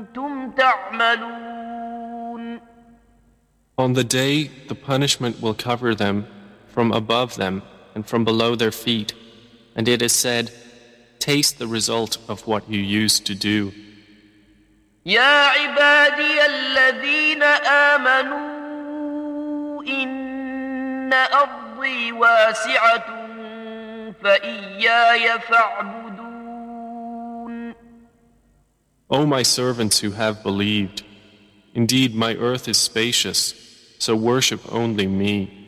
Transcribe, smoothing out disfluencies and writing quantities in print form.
كنتم تعملون. On the day, the punishment will cover them from above them and from below their feet, and it is said, taste the result of what you used to do. يا عبادي الذين آمنوا إن أرضي واسعة فإياي فاعبدون. O my servants who have believed, indeed my earth is spacious, so worship only me.